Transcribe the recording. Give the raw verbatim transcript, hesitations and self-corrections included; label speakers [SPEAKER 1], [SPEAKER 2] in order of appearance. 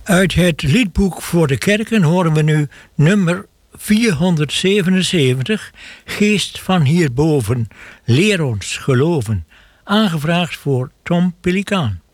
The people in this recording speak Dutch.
[SPEAKER 1] Uit het liedboek voor de kerken horen we nu nummer vierhonderdzevenenzeventig, Geest van hierboven, leer ons geloven. Aangevraagd voor Tom Pelikaan.